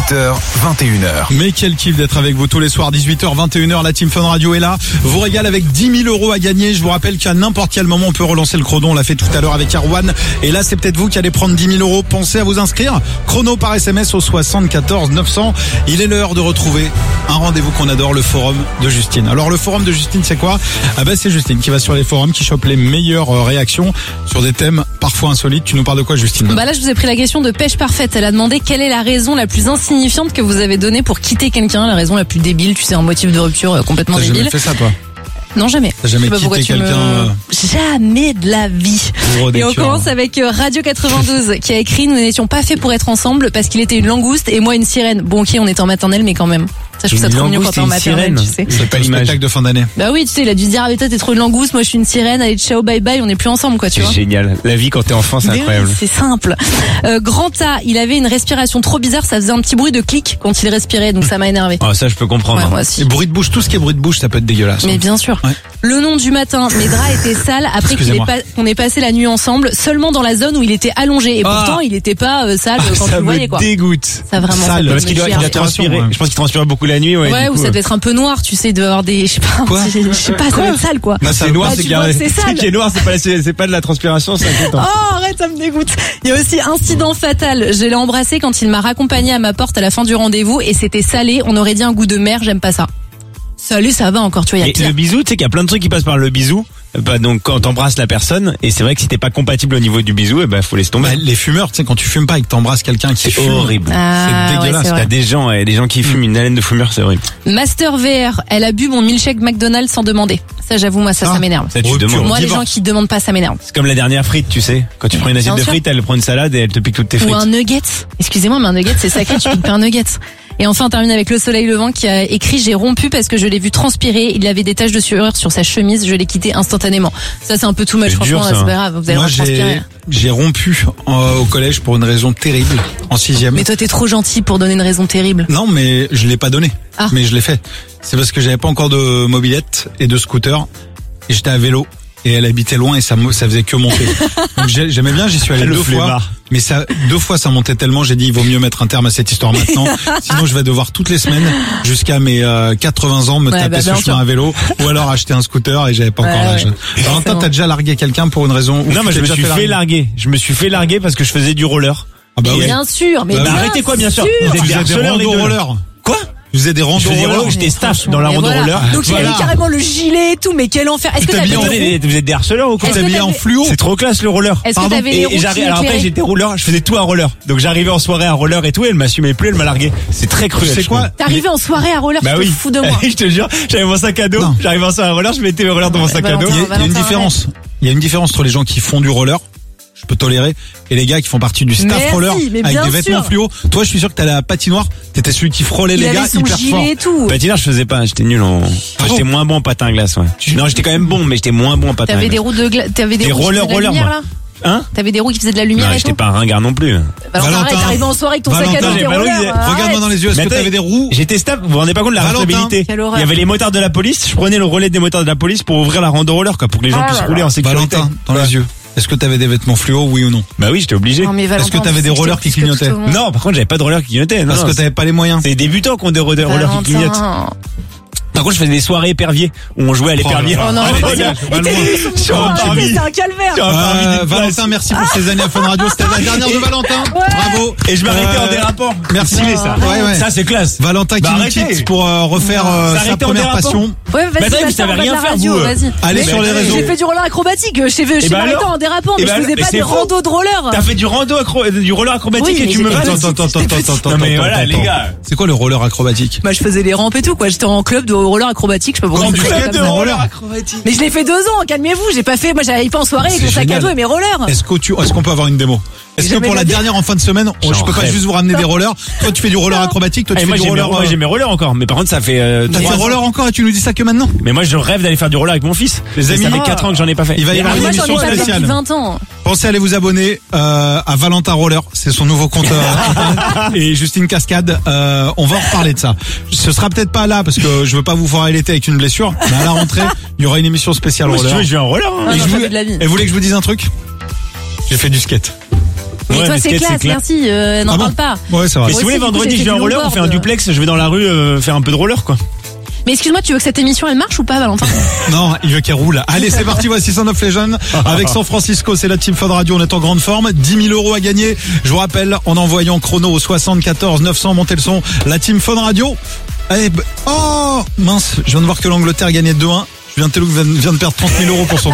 18h, 21h. Mais quel kiff d'être avec vous tous les soirs, 18h, 21h, la Team Fun Radio est là, vous régale avec 10 000 euros à gagner. Je vous rappelle qu'à n'importe quel moment on peut relancer le chrono, on l'a fait tout à l'heure avec Arwan, et là c'est peut-être vous qui allez prendre 10 000 euros. Pensez à vous inscrire, chrono par SMS au 74 900. Il est l'heure de retrouver un rendez-vous qu'on adore, le forum de Justine. Alors le forum de Justine, c'est quoi? C'est Justine qui va sur les forums, qui chope les meilleures réactions sur des thèmes parfois insolites. Tu nous parles de quoi, Justine? Là je vous ai pris la question de Pêche Parfaite. Elle a demandé quelle est la raison la plus insignifiante que vous avez donnée pour quitter quelqu'un, la raison la plus débile, tu sais, un motif de rupture complètement débile. T'as jamais fait ça, toi? Non, jamais. T'as jamais quitté quelqu'un? Jamais de la vie. Et on commence avec Radio 92 qui a écrit: nous n'étions pas faits pour être ensemble parce qu'il était une langouste et moi une sirène. Bon, ok, on était en maternelle, mais quand même. Ça, je trouve ça trop mignon quand t'es en maternelle, tu sais. C'est pas le spectacle de fin d'année. Bah oui, tu sais, il a dû se dire: toi t'es trop une langouste, moi je suis une sirène, allez ciao bye bye, on est plus ensemble, quoi, tu vois. C'est génial. La vie quand t'es enfant, c'est incroyable. Oui, c'est simple. Grand A, il avait une respiration trop bizarre, ça faisait un petit bruit de clic quand il respirait, donc ça m'a énervé. Ah, ça je peux comprendre. Ouais, moi aussi. Les bruits de bouche, tout ce qui est bruit de bouche, ça peut être dégueulasse. Mais bien sûr. Ouais. Le nom du matin, mes draps étaient sales après qu'on ait passé la nuit ensemble, seulement dans la zone où il était allongé. Et pourtant, il était pas sale quand tu le voyais, quoi. Ça me dégoûte. Ça vraiment. Sale, parce qu'il doit transpirer. Je pense qu'il transpire beaucoup la nuit, ouais, ou ça devait être un peu noir, tu sais, il doit avoir des, je sais pas, ça doit être sale, quoi. C'est noir, c'est sale. qui est noir, c'est pas de la transpiration, c'est inquiétant. Oh, arrête, ça me dégoûte. Il y a aussi incident fatal. Je l'ai embrassé quand il m'a raccompagné à ma porte à la fin du rendez-vous et c'était salé. On aurait dit un goût de mer, j'aime pas ça. Salé, ça va encore, tu vois, il y a pire. Le bisou, tu sais qu'il y a plein de trucs qui passent par le bisou. Donc quand t'embrasses la personne, et c'est vrai que si t'es pas compatible au niveau du bisou, faut laisser tomber. Les fumeurs, tu sais, quand tu fumes pas et que t'embrasses quelqu'un qui fume, horrible. C'est dégueulasse. T'as des gens qui fument une haleine de fumeur, c'est horrible. Master VR, elle a bu mon milkshake McDonald's sans demander. Ça, j'avoue, moi, ça m'énerve. Ça, tu demandes. Moi, les gens qui demandent pas, ça m'énerve. C'est comme la dernière frite, tu sais. Quand tu prends une assiette de frites, elle prend une salade et elle te pique toutes tes frites. Ou un nugget. Excusez-moi, mais un nugget, c'est sacré, tu piques pas un nugget. Et enfin, on termine avec Le Soleil Levant qui a écrit: j'ai rompu parce que je l'ai vu transpirer. Il avait des taches de sueur sur sa chemise. Je l'ai quitté instantanément. Ça, c'est un peu too much, franchement. C'est pas grave. Vous allez transpirer. J'ai rompu au collège pour une raison terrible, en 6e. Mais toi, t'es trop gentil pour donner une raison terrible. Non, mais je l'ai pas donné. Mais je l'ai fait. C'est parce que j'avais pas encore de mobilette et de scooter. Et j'étais à vélo. Et elle habitait loin et ça faisait que monter. Donc j'aimais bien, j'y suis allé 2 fois. Mais 2 fois ça montait tellement, j'ai dit il vaut mieux mettre un terme à cette histoire maintenant. Sinon je vais devoir toutes les semaines jusqu'à mes 80 ans me taper ce chemin à vélo ou alors acheter un scooter et j'avais pas encore l'âge. Valentin, t'as déjà largué quelqu'un pour une raison? Non, mais je me suis fait larguer. Je me suis fait larguer parce que je faisais du roller. Ah bah oui. Bien sûr, mais arrêtez quoi, bien sûr. Vous faisiez des randos roller. Quoi? Je faisais des randos roller. J'étais staff dans la rando roller. Donc il avait carrément le gilet et tout, mais quel enfer. Est-ce que vous êtes des harceleurs ou quoi? Vous habillé en fluo? C'est trop classe le roller. Est-ce que t'avais les roues qui alors après j'étais roller, je faisais tout à roller. Donc j'arrivais en soirée à roller et tout, et elle m'assumait plus, elle m'a largué. C'est très cruel. C'est quoi? T'arrivais en soirée à roller, tu te fous de moi. Je te jure, j'avais mon sac à dos, j'arrivais en soirée à roller, je mettais le roller dans mon sac à dos. Il y a une différence. Il y a une différence entre les gens qui font du roller, je peux tolérer, et les gars qui font partie du staff roller avec des vêtements fluo. Toi, je suis sûr que t'as la patinoire, t'étais celui qui frôlait les gars hyper fort. Patinoire, je faisais pas, j'étais nul j'étais moins bon en patin à glace, ouais. Non, j'étais quand même bon, mais j'étais moins bon en patin à glace. T'avais des roues de glace, t'avais des rollers, là? Hein? T'avais des roues qui faisaient de la lumière? Non, j'étais pas un ringard non plus. Valentin, t'arrivais en soirée avec ton sac à dos, tes rollers. Regarde-moi dans les yeux, est-ce que t'avais des roues? J'étais staff, vous vous rendez pas compte de la responsabilité. Il y avait les motards de la police, je prenais le relais des motards de la police pour ouvrir la rando roller, quoi, pour que les gens puissent rouler en sécurité. Valentin, dans les yeux. Est-ce que t'avais des vêtements fluo, oui ou non? Bah oui, j'étais obligé. Est-ce que t'avais des rollers qui clignotaient? Non, par contre, j'avais pas de rollers qui clignotaient. Parce que t'avais pas les moyens. C'est les débutants qui ont des rollers qui clignotent. Par contre, je faisais des soirées éperviers où on jouait à l'épervier. Oh non, c'est un calvaire. Valentin, merci pour ces années à Fun Radio. C'était la dernière de Valentin. Bravo. Et je m'arrêtais en dérapant. Merci. Ça. Ça, c'est classe. Valentin qui nous quitte pour refaire sa première passion. Ouais, vas-y, vous savez rien faire, vous. Allez sur les réseaux. J'ai fait du roller acrobatique. Je m'arrêtais en dérapant, mais je faisais pas des randos de roller. T'as fait du roller acrobatique et tu me vas. Attends. Non mais voilà, les gars. C'est quoi le roller acrobatique? Bah, je faisais les rampes et tout, quoi. J'étais en club de roller acrobatique, je peux pas vous dire. De roller acrobatique. Mais je l'ai fait 2 ans, calmez-vous, j'ai pas fait, moi j'arrive pas en soirée avec mon sac à dos et mes rollers. Est-ce qu'on peut avoir une démo? Est-ce que pour la dernière en fin de semaine, je peux pas juste vous ramener des rollers? Toi tu fais du roller acrobatique, toi tu fais du roller. Moi j'ai mes rollers encore, mais par contre ça fait t'as fait roller encore et tu nous dis ça que maintenant? Mais moi je rêve d'aller faire du roller avec mon fils. Les amis, ça fait 4 ans que j'en ai pas fait. Il va y avoir une émission spéciale. 20 ans. Pensez à aller vous abonner à Valentin Roller, c'est son nouveau compte et Justine Cascade, on va en reparler de ça. Ce sera peut-être pas là parce que je veux pas vous foirer l'été avec une blessure, mais à la rentrée, il y aura une émission spéciale roller. Je veux un roller. Et vous voulez que je vous dise un truc? J'ai fait du skate. Mais toi c'est classe, merci, n'en parle pas. Ouais, c'est vrai. Mais si vous voulez, vendredi je vais en roller, on fait un duplex, je vais dans la rue faire un peu de roller quoi. Mais excuse-moi, tu veux que cette émission elle marche ou pas, Valentin? Non, il veut qu'elle roule. Allez, c'est parti, voici Son of Legend avec San Francisco, c'est la Team Fun Radio, on est en grande forme, 10 000 euros à gagner. Je vous rappelle, en envoyant chrono au 74 900, montez le son, la Team Fun Radio. Oh mince, je viens de voir que l'Angleterre gagnait 2-1. Vient de perdre 30 000 euros pour son